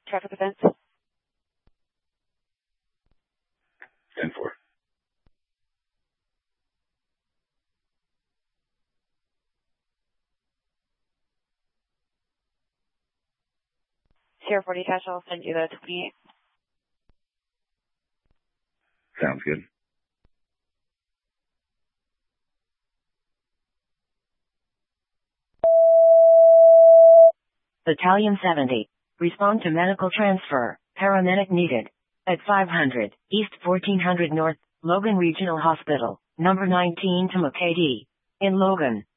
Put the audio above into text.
Traffic events. 10-4. Sierra 40 Dash, I'll send you the 28. Sounds good. Battalion 70. Respond to medical transfer. Paramedic needed. At 500 East 1400 North, Logan Regional Hospital, number 19 to McKay-D. In Logan.